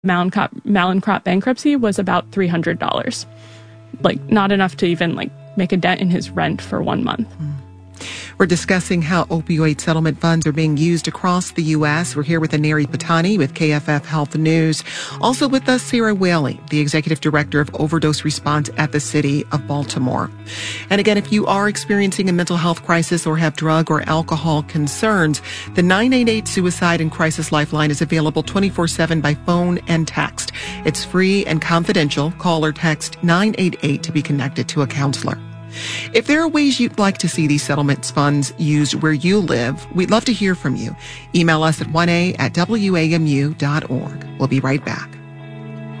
Mallinckrodt bankruptcy was about $300. Not enough to even make a dent in his rent for 1 month. We're discussing how opioid settlement funds are being used across the U.S. We're here with Aneri Patani with KFF Health News. Also with us, Sarah Whaley, the Executive Director of Overdose Response at the City of Baltimore. And again, if you are experiencing a mental health crisis or have drug or alcohol concerns, the 988 Suicide and Crisis Lifeline is available 24/7 by phone and text. It's free and confidential. Call or text 988 to be connected to a counselor. If there are ways you'd like to see these settlements funds used where you live, we'd love to hear from you. Email us at 1a@wamu.org. We'll be right back.